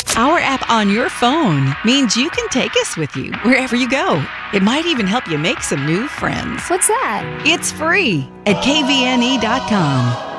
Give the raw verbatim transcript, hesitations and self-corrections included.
Our app on your phone means you can take us with you wherever you go. It might even help you make some new friends. What's that? It's free at K V N E dot com.